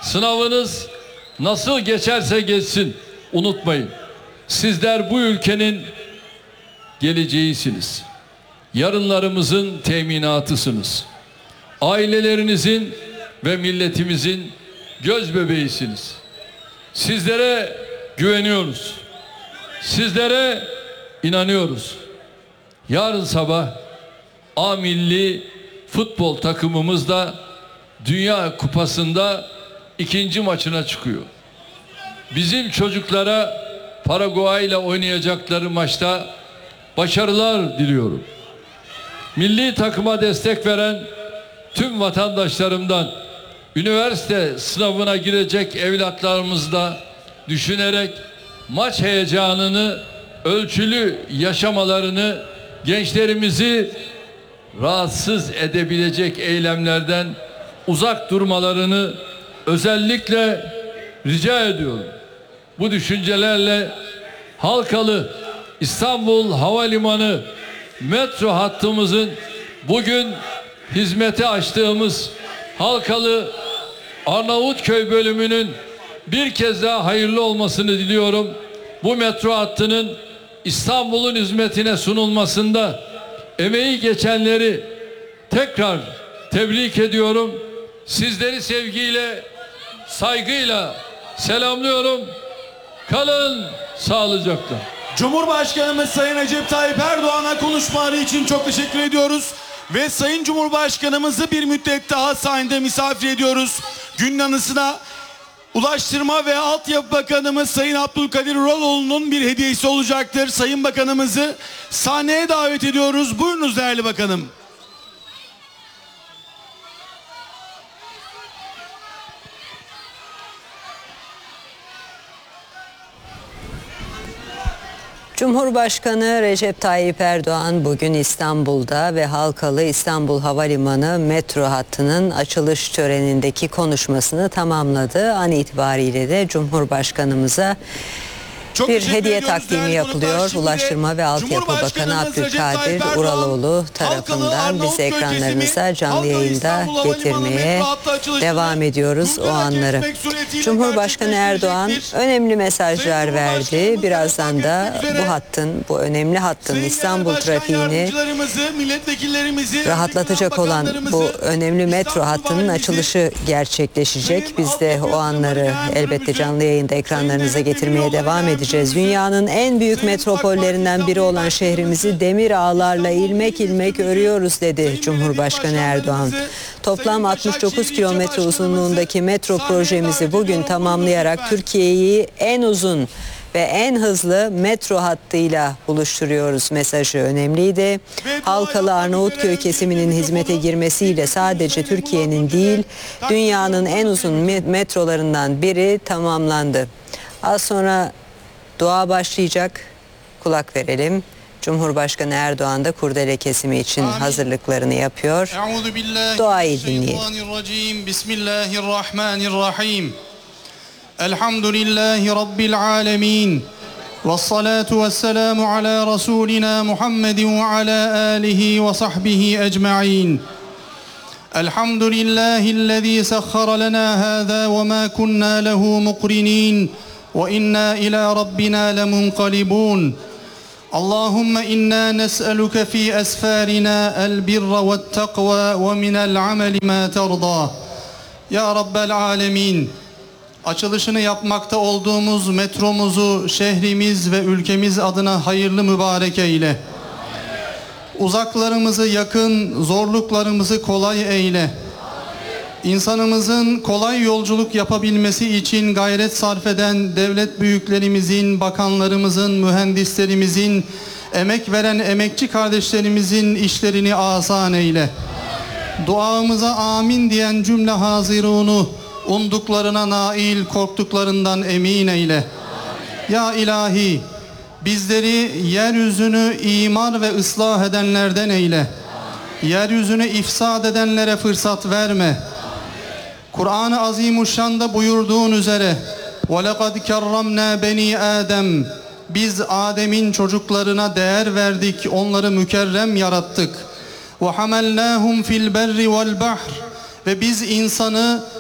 Sınavınız nasıl geçerse geçsin, unutmayın. Sizler bu ülkenin geleceğisiniz. Yarınlarımızın teminatısınız. Ailelerinizin ve milletimizin göz bebeğisiniz. Sizlere güveniyoruz. Sizlere inanıyoruz. Yarın sabah A milli futbol takımımız da Dünya Kupası'nda ikinci maçına çıkıyor. Bizim çocuklara Paraguay ile oynayacakları maçta başarılar diliyorum. Milli takıma destek veren tüm vatandaşlarımdan üniversite sınavına girecek evlatlarımızı da düşünerek maç heyecanını ölçülü yaşamalarını, gençlerimizi rahatsız edebilecek eylemlerden uzak durmalarını özellikle rica ediyorum. Bu düşüncelerle Halkalı İstanbul Havalimanı metro hattımızın bugün hizmete açtığımız Halkalı Arnavutköy bölümünün bir kez daha hayırlı olmasını diliyorum. Bu metro hattının İstanbul'un hizmetine sunulmasında emeği geçenleri tekrar tebrik ediyorum. Sizleri sevgiyle, saygıyla selamlıyorum. Kalın sağlıcakla. Cumhurbaşkanımız Sayın Recep Tayyip Erdoğan'a konuşmaları için çok teşekkür ediyoruz. Ve Sayın Cumhurbaşkanımızı bir müddet daha sahnede misafir ediyoruz. Günün anısına Ulaştırma ve Altyapı Bakanımız Sayın Abdülkadir Uraloğlu'nun bir hediyesi olacaktır. Sayın Bakanımızı sahneye davet ediyoruz. Buyurunuz değerli bakanım. Cumhurbaşkanı Recep Tayyip Erdoğan bugün İstanbul'da ve Halkalı İstanbul Havalimanı metro hattının açılış törenindeki konuşmasını tamamladı. An itibariyle de Cumhurbaşkanımıza bir hediye takdimi yapılıyor. Ulaştırma ve Altyapı Bakanı Abdülkadir Uraloğlu tarafından. Biz ekranlarınıza canlı yayında getirmeye devam ediyoruz o anları. Cumhurbaşkanı Erdoğan önemli mesajlar verdi. Birazdan da bu önemli hattın İstanbul trafiğini rahatlatacak olan bu önemli metro hattının açılışı gerçekleşecek. Biz de o anları elbette canlı yayında ekranlarınıza getirmeye devam edeceğiz. Dünyanın en büyük metropollerinden biri olan şehrimizi demir ağlarla ilmek ilmek örüyoruz dedi Cumhurbaşkanı Erdoğan. Toplam 69 kilometre uzunluğundaki metro projemizi bugün tamamlayarak Türkiye'yi en uzun ve en hızlı metro hattıyla buluşturuyoruz mesajı önemliydi. Halkalı Arnavutköy kesiminin hizmete girmesiyle sadece Türkiye'nin değil, dünyanın en uzun metrolarından biri tamamlandı. Az sonra dua başlayacak. Kulak verelim. Cumhurbaşkanı Erdoğan da kurdele kesimi için hazırlıklarını yapıyor. Duayı dinleyelim. Bismillahirrahmanirrahim. Elhamdülillahi Rabbil alemin. Vessalatu vesselamu ala Resulina Muhammedin ve ala alihi ve sahbihi ecma'in. Elhamdülillahillezî sahhara lana hâzâ ve mâ kunnâ lehu muqrinîn. وإنا إلى ربنا لمنقلبون اللهم إنا نسألك في أسفارنا البر والتقوى ومن العمل ما ترضى Ya Rabbel Alemin, açılışını yapmakta olduğumuz metromuzu şehrimiz ve ülkemiz adına hayırlı mübarek eyle. Uzaklarımızı yakın, zorluklarımızı kolay eyle. İnsanımızın kolay yolculuk yapabilmesi için gayret sarf eden devlet büyüklerimizin, bakanlarımızın, mühendislerimizin, emek veren emekçi kardeşlerimizin işlerini asan eyle. Duamıza amin diyen cümle hazirunu, umduklarına nail, korktuklarından emin eyle. Ya ilahi, bizleri yeryüzünü imar ve ıslah edenlerden eyle. Yeryüzünü ifsad edenlere fırsat verme. Kur'an-ı Azimuşşan'da buyurduğun üzere وَلَقَدْ كَرَّمْنَا بَنِي Adem, biz Adem'in çocuklarına değer verdik, onları mükerrem yarattık. وَحَمَلْنَاهُمْ فِي الْبَرِّ وَالْبَحْرِ, ve biz insanı